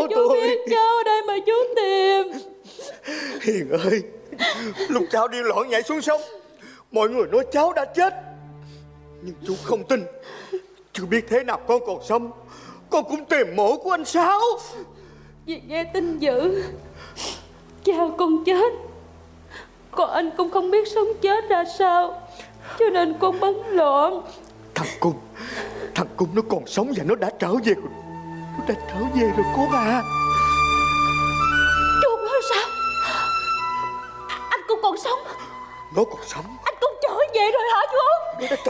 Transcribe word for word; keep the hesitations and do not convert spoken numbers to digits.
cháu chú tôi. biết cháu ở đây mà chú tìm. Hiền ơi, lúc cháu đi loạn nhảy xuống sông, mọi người nói cháu đã chết. Nhưng chú không tin. Chưa biết thế nào con còn sống, con cũng tìm mộ của anh Sáu. Vì nghe tin dữ cha con chết, còn anh cũng không biết sống chết ra sao, cho nên con bấn loạn. Thằng Cung, thằng Cung nó còn sống và nó đã trở về rồi. Nó đã trở về rồi con à. Chú nói sao? Anh cũng còn sống? Nó còn sống. Anh cũng trở về rồi hả chú? Nó đã